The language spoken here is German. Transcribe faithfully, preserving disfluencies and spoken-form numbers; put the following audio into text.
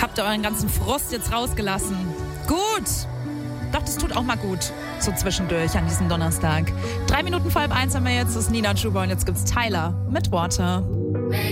Habt ihr euren ganzen Frust jetzt rausgelassen? Gut. Doch, das tut auch mal gut. So zwischendurch an diesem Donnerstag. Drei Minuten vor halb eins haben wir jetzt. Das ist Nina Chuba und jetzt gibt's Tyler mit Water.